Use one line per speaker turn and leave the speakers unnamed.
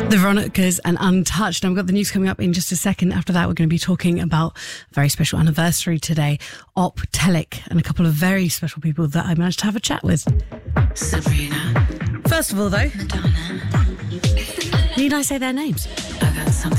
The Veronicas and Untouched. And I've got the news coming up in just a second. After that, we're going to be talking about a very special anniversary today. Op Telic and a couple of very special people that I managed to have a chat with.
Sabrina.
First of all, though,
Madonna.
need I say their names?
I got something